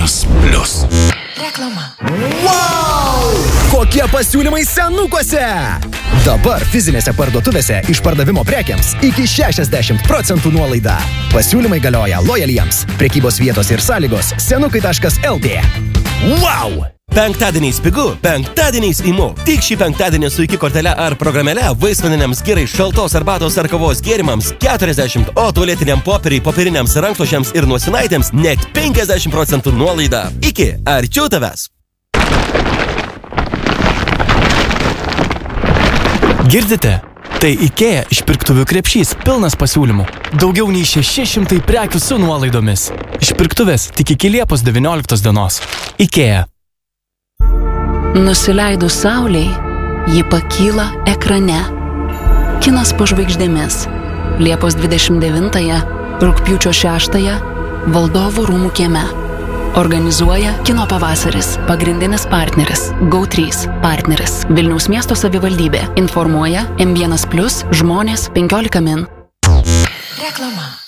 M1+. Reklama. Wow! Kokie pasiūlymai senukuose? Dabar fizinėse parduotuvėse išpardavimo prekiams iki 60% nuolaida. Pasiūlymai galioja lojaliems. Prekybos vietos ir sąlygos senukai.lt. Wow! Penktadieniais pigu, penktadieniais imu. Tik šį penktadienį su iki kortele ar programėle vaisvandeniams gerai šaltos arbatos ar kavos gėrimams 40, o tualetiniam popieriai, popieriniams rankšluosčiams ir nosinaitėms net 50% nuolaida. Iki, arčiau tavęs. Girdite? Tai IKEA išpirktuvių krepšys pilnas pasiūlymų. Daugiau nei 600 prekių su nuolaidomis. Išpirktuvės tik iki Liepos 19 dienos. IKEA. Nusileidus saulei, ji pakyla ekrane. Kinas po žvaigždėmis. Liepos 29-ąją, rugpjūčio 6-ąją, Valdovų rūmų kieme. Organizuoja Kino pavasaris. Pagrindinis partneris GO3 partneris. Vilniaus miesto savivaldybė. Informuoja M1+, žmonės 15 min. Reklama.